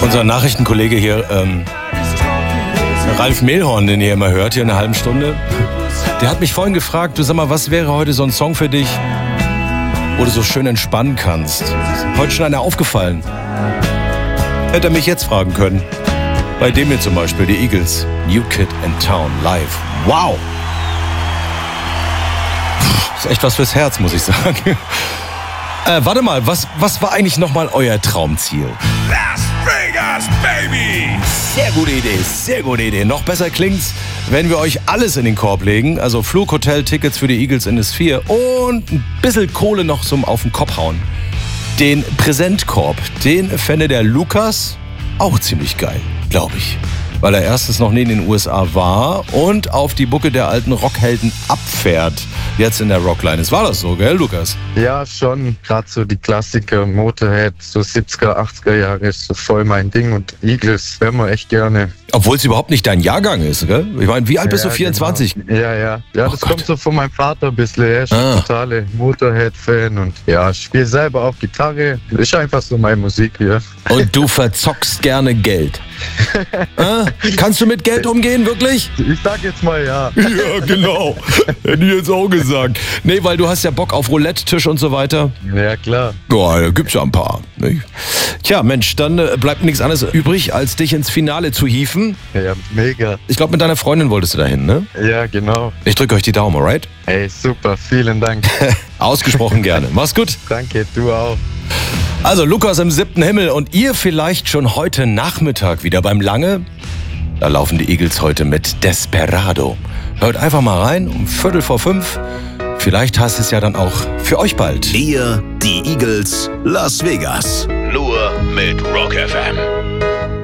Unser Nachrichtenkollege hier, Ralf Mehlhorn, den ihr immer hört, hier in einer halben Stunde, der hat mich vorhin gefragt, du sag mal, was wäre heute so ein Song für dich, wo du so schön entspannen kannst? Heute schon einer aufgefallen. Hätte er mich jetzt fragen können. Bei dem hier zum Beispiel, die Eagles, New Kid in Town, live. Wow! Ist echt was fürs Herz, muss ich sagen. Warte mal, was war eigentlich nochmal euer Traumziel? Las Vegas, Baby! Sehr gute Idee, sehr gute Idee. Noch besser klingt's, wenn wir euch alles in den Korb legen. Also Flug, Hotel, Tickets für die Eagles in the Sphere und ein bisschen Kohle noch zum auf den Kopf hauen. Den Präsentkorb, den fände der Lukas auch ziemlich geil, glaube ich. Weil er erstens noch nie in den USA war und auf die Bucke der alten Rockhelden abfährt. Jetzt in der Rockline. War das so, gell, Lukas? Ja, schon. Gerade so die Klassiker, Motorhead, so 70er, 80er Jahre ist so voll mein Ding. Und Eagles hören wir echt gerne. Obwohl es überhaupt nicht dein Jahrgang ist, gell? Ich meine, wie alt bist du? 24? Genau. Ja. Ja, das kommt so von meinem Vater ein bisschen. Er ist ein totale Motorhead-Fan. Und ja, ich spiele selber auch Gitarre. Ist einfach so meine Musik hier. Und du verzockst gerne Geld. Kannst du mit Geld umgehen, wirklich? Ich sag jetzt mal ja. Ja, genau. Hätte ich jetzt auch gesagt. Nee, weil du hast ja Bock auf Roulette-Tisch und so weiter. Ja, klar. Ja, da gibt's ja ein paar. Nicht? Tja, Mensch, dann bleibt nichts anderes übrig, als dich ins Finale zu hieven. Ja, mega. Ich glaube, mit deiner Freundin wolltest du dahin, ne? Ja, genau. Ich drücke euch die Daumen, alright? Ey, super. Vielen Dank. Ausgesprochen gerne. Mach's gut. Danke, du auch. Also Lukas im 7. Himmel und ihr vielleicht schon heute Nachmittag wieder beim Lange. Da laufen die Eagles heute mit Desperado. Hört einfach mal rein um 4:45. Vielleicht heißt es ja dann auch für euch bald. Ihr, die Eagles, Las Vegas. Nur mit Rock FM.